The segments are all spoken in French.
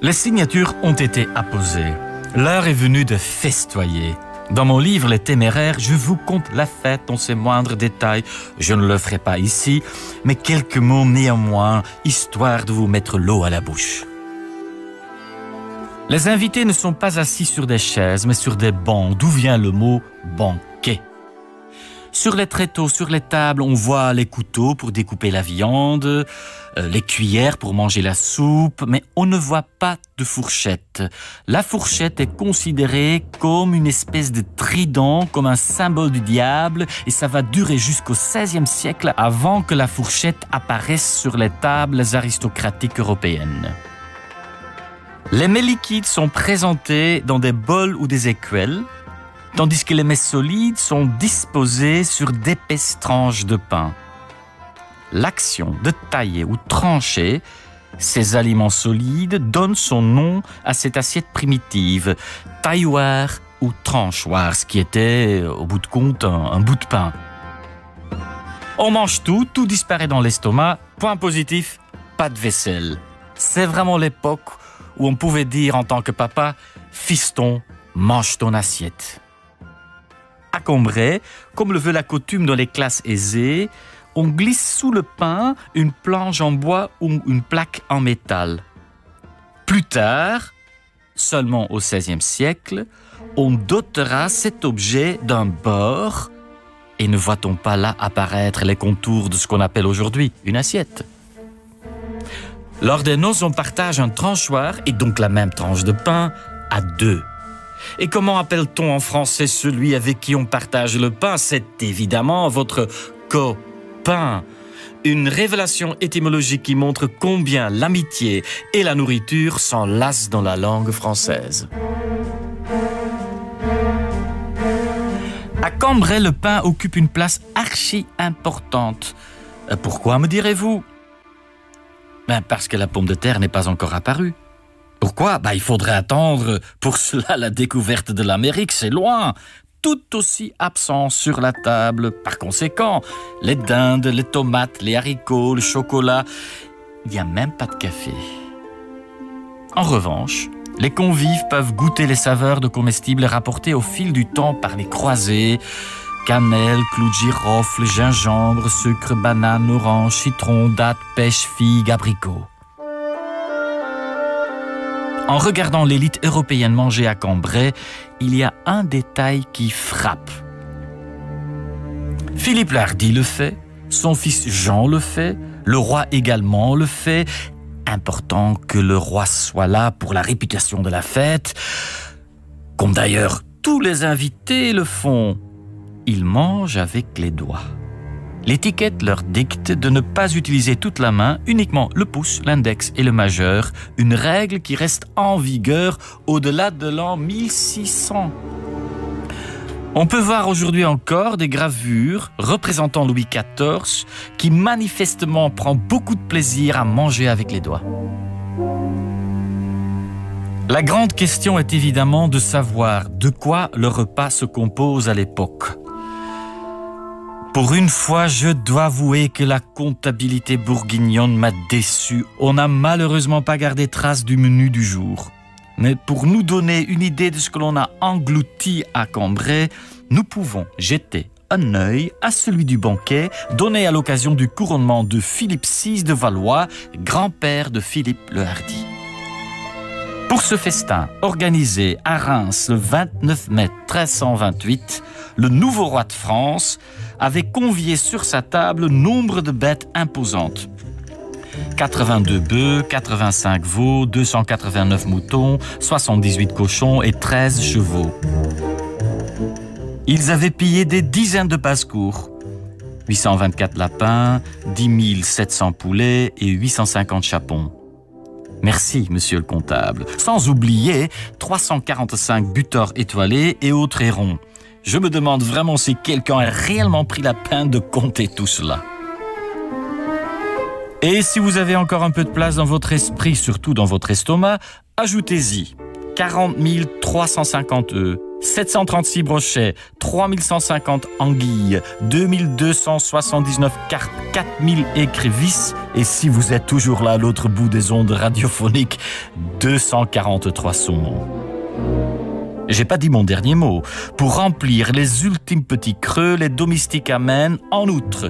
Les signatures ont été apposées. L'heure est venue de festoyer. Dans mon livre Les Téméraires, je vous conte la fête dans ses moindres détails. Je ne le ferai pas ici, mais quelques mots néanmoins, histoire de vous mettre l'eau à la bouche. Les invités ne sont pas assis sur des chaises, mais sur des bancs, d'où vient le mot « banquet ». Sur les tréteaux, sur les tables, on voit les couteaux pour découper la viande, les cuillères pour manger la soupe, mais on ne voit pas de fourchette. La fourchette est considérée comme une espèce de trident, comme un symbole du diable, et ça va durer jusqu'au XVIe siècle avant que la fourchette apparaisse sur les tables aristocratiques européennes. Les mets liquides sont présentés dans des bols ou des écuelles, tandis que les mets solides sont disposés sur d'épaisses tranches de pain. L'action de tailler ou trancher ces aliments solides donne son nom à cette assiette primitive, tailloir ou tranchoir, ce qui était, au bout de compte, un bout de pain. On mange tout disparaît dans l'estomac. Point positif, pas de vaisselle. C'est vraiment l'époque où on pouvait dire en tant que papa « Fiston, mange ton assiette ». À Cambrai, comme le veut la coutume dans les classes aisées, on glisse sous le pain une planche en bois ou une plaque en métal. Plus tard, seulement au XVIe siècle, on dotera cet objet d'un bord et ne voit-on pas là apparaître les contours de ce qu'on appelle aujourd'hui une assiette. Lors des noces, on partage un tranchoir et donc la même tranche de pain à deux. Et comment appelle-t-on en français celui avec qui on partage le pain? C'est évidemment votre copain. Une révélation étymologique qui montre combien l'amitié et la nourriture s'enlacent dans la langue française. À Cambrai, le pain occupe une place archi importante. Pourquoi, me direz-vous? Parce que la pomme de terre n'est pas encore apparue. Pourquoi? Il faudrait attendre pour cela la découverte de l'Amérique, c'est loin. Tout aussi absent sur la table. Par conséquent, les dindes, les tomates, les haricots, le chocolat, il n'y a même pas de café. En revanche, les convives peuvent goûter les saveurs de comestibles rapportées au fil du temps par les croisés. Cannelle, clou de girofle, gingembre, sucre, banane, orange, citron, date, pêche, figue, abricot. En regardant l'élite européenne manger à Cambrai, il y a un détail qui frappe. Philippe le Hardi le fait, son fils Jean le fait, le roi également le fait. Important que le roi soit là pour la réputation de la fête, comme d'ailleurs tous les invités le font. Ils mangent avec les doigts. L'étiquette leur dicte de ne pas utiliser toute la main, uniquement le pouce, l'index et le majeur, une règle qui reste en vigueur au-delà de l'an 1600. On peut voir aujourd'hui encore des gravures représentant Louis XIV qui manifestement prend beaucoup de plaisir à manger avec les doigts. La grande question est évidemment de savoir de quoi le repas se compose à l'époque. Pour une fois, je dois avouer que la comptabilité bourguignonne m'a déçu. On n'a malheureusement pas gardé trace du menu du jour. Mais pour nous donner une idée de ce que l'on a englouti à Cambrai, nous pouvons jeter un œil à celui du banquet donné à l'occasion du couronnement de Philippe VI de Valois, grand-père de Philippe le Hardi. Pour ce festin organisé à Reims le 29 mai 1328, le nouveau roi de France avait convié sur sa table nombre de bêtes imposantes. 82 bœufs, 85 veaux, 289 moutons, 78 cochons et 13 chevaux. Ils avaient pillé des dizaines de basse-cours, 824 lapins, 10 700 poulets et 850 chapons. Merci, monsieur le comptable. Sans oublier 345 butors étoilés et autres hérons. Je me demande vraiment si quelqu'un a réellement pris la peine de compter tout cela. Et si vous avez encore un peu de place dans votre esprit, surtout dans votre estomac, ajoutez-y 40 350 œufs, 736 brochets, 3150 anguilles, 2279 carpes, 4000 écrevisses et si vous êtes toujours là à l'autre bout des ondes radiophoniques, 243 saumons. J'ai pas dit mon dernier mot. Pour remplir les ultimes petits creux, les domestiques amènent en outre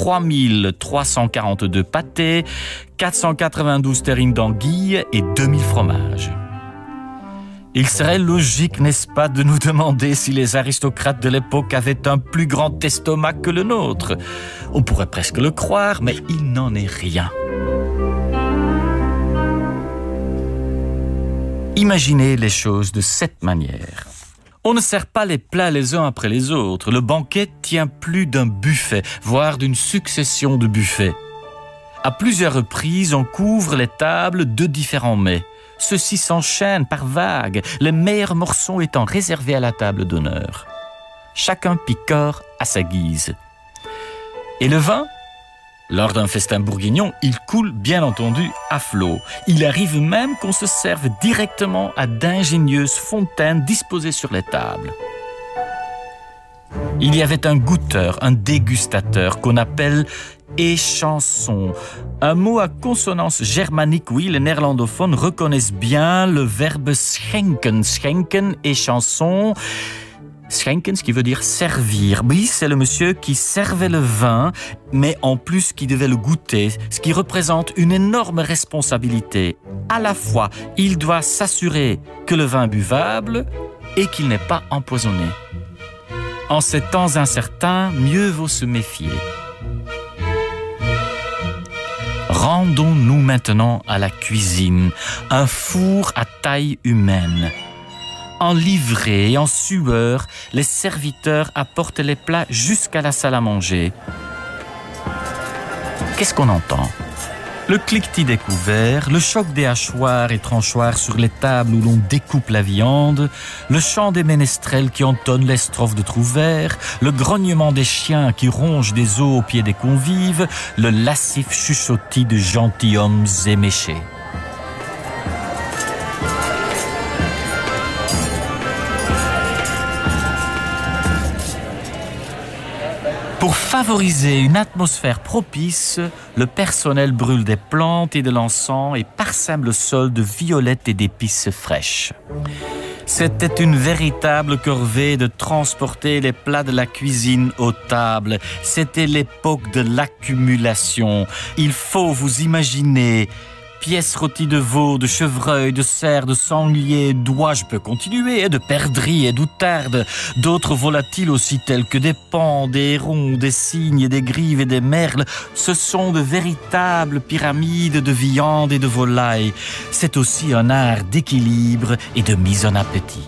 3342 pâtés, 492 terrines d'anguilles et 2000 fromages. Il serait logique, n'est-ce pas, de nous demander si les aristocrates de l'époque avaient un plus grand estomac que le nôtre. On pourrait presque le croire, mais il n'en est rien. Imaginez les choses de cette manière. On ne sert pas les plats les uns après les autres. Le banquet tient plus d'un buffet, voire d'une succession de buffets. À plusieurs reprises, on couvre les tables de différents mets. Ceux-ci s'enchaînent par vagues, les meilleurs morceaux étant réservés à la table d'honneur. Chacun picore à sa guise. Et le vin ? Lors d'un festin bourguignon, il coule bien entendu à flot. Il arrive même qu'on se serve directement à d'ingénieuses fontaines disposées sur les tables. Il y avait un goûteur, un dégustateur qu'on appelle échanson. Un mot à consonance germanique, oui, les néerlandophones reconnaissent bien le verbe schenken. Schenken, échanson. Schenken, ce qui veut dire servir. Oui, c'est le monsieur qui servait le vin, mais en plus qui devait le goûter, ce qui représente une énorme responsabilité. À la fois, il doit s'assurer que le vin est buvable et qu'il n'est pas empoisonné. En ces temps incertains, mieux vaut se méfier. Rendons-nous maintenant à la cuisine, un four à taille humaine. En livrée et en sueur, les serviteurs apportent les plats jusqu'à la salle à manger. Qu'est-ce qu'on entend ? Le cliquetis des couverts, le choc des hachoirs et tranchoirs sur les tables où l'on découpe la viande, le chant des ménestrels qui entonnent les strophes de Trouvert, le grognement des chiens qui rongent des os au pied des convives, le lascif chuchotis de gentilshommes éméchés. Pour favoriser une atmosphère propice, le personnel brûle des plantes et de l'encens et parsème le sol de violettes et d'épices fraîches. C'était une véritable corvée de transporter les plats de la cuisine aux tables. C'était l'époque de l'accumulation. Il faut vous imaginer pièces rôties de veau, de chevreuil, de cerf, de sanglier, d'oie, je peux continuer, de perdrix et d'outarde, d'autres volatiles aussi tels que des paons, des hérons, des cygnes, des grives et des merles. Ce sont de véritables pyramides de viande et de volaille. C'est aussi un art d'équilibre et de mise en appétit.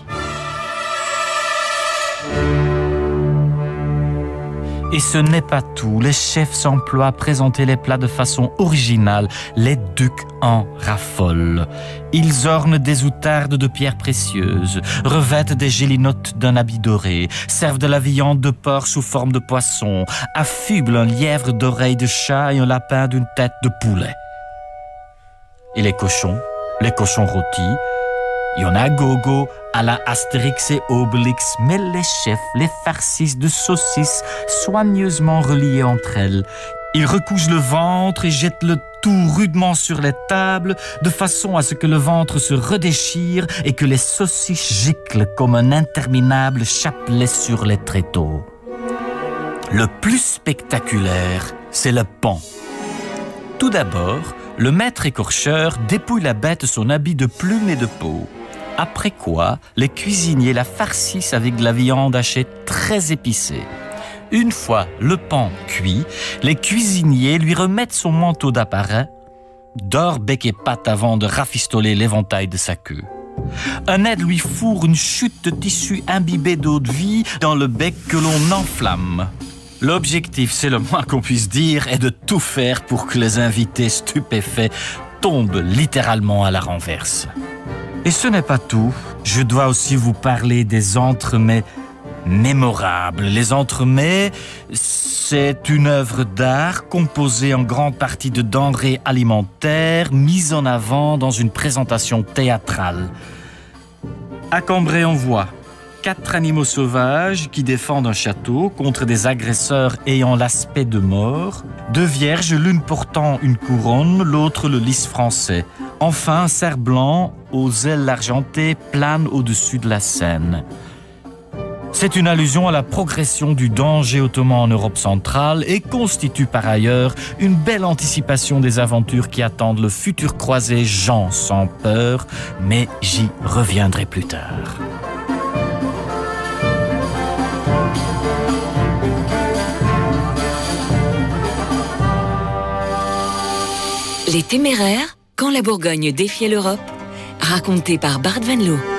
Et ce n'est pas tout. Les chefs s'emploient à présenter les plats de façon originale. Les ducs en raffolent. Ils ornent des outardes de pierres précieuses, revêtent des gélinottes d'un habit doré, servent de la viande de porc sous forme de poisson, affublent un lièvre d'oreilles de chat et un lapin d'une tête de poulet. Et les cochons rôtis, il y en a à gogo, à la Astérix et Obélix, mais les chefs les farcissent de saucisses soigneusement reliées entre elles. Ils recouchent le ventre et jettent le tout rudement sur les tables, de façon à ce que le ventre se redéchire et que les saucisses giclent comme un interminable chapelet sur les tréteaux. Le plus spectaculaire, c'est le paon. Tout d'abord, le maître écorcheur dépouille la bête de son habit de plumes et de peau. Après quoi, les cuisiniers la farcissent avec de la viande hachée très épicée. Une fois le paon cuit, les cuisiniers lui remettent son manteau d'apparat, d'or bec et patte avant de rafistoler l'éventail de sa queue. Un aide lui fourre une chute de tissu imbibé d'eau de vie dans le bec que l'on enflamme. L'objectif, c'est le moins qu'on puisse dire, est de tout faire pour que les invités stupéfaits tombent littéralement à la renverse. Et ce n'est pas tout. Je dois aussi vous parler des entremets mémorables. Les entremets, c'est une œuvre d'art composée en grande partie de denrées alimentaires mises en avant dans une présentation théâtrale. À Cambrai, on voit 4 animaux sauvages qui défendent un château contre des agresseurs ayant l'aspect de mort. 2 vierges, l'une portant une couronne, l'autre le lys français. Enfin, un cerf blanc aux ailes argentées plane au-dessus de la Seine. C'est une allusion à la progression du danger ottoman en Europe centrale et constitue par ailleurs une belle anticipation des aventures qui attendent le futur croisé Jean sans peur, mais j'y reviendrai plus tard. Les Téméraires, quand la Bourgogne défiait l'Europe, raconté par Bart Van Loo.